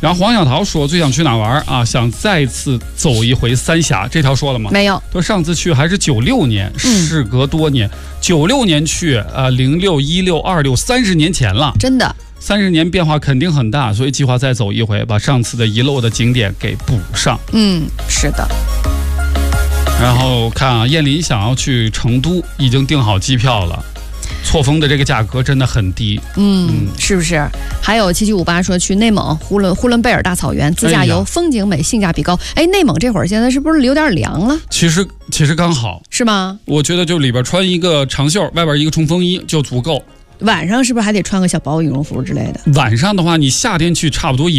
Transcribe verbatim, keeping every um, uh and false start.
然后黄小桃说最想去哪玩啊？想再次走一回三峡，这条说了吗？ 没有。 说上次去还是九六年，事隔多年，九六、嗯、年去，呃，零六、一六、二六，三十年前了， 真的。 三十年变化肯定很大，所以计划再走一回，把上次的遗漏的景点给补上。 嗯，是的。 然后看啊，燕林想要去成都，已经订好机票了。错峰的这个价格真的很低， 嗯，嗯是不是？还有七七五八说去内蒙呼伦呼伦贝尔大草原自驾游，哎、风景美，性价比高。哎，内蒙这会儿现在是不是有点凉了？ 其实其实刚好是吗？ 我觉得就里边穿一个长袖，外边一个冲锋衣就足够。 晚上是不是还得穿个小薄羽绒服之类的？ 晚上的话，你夏天去差不多也。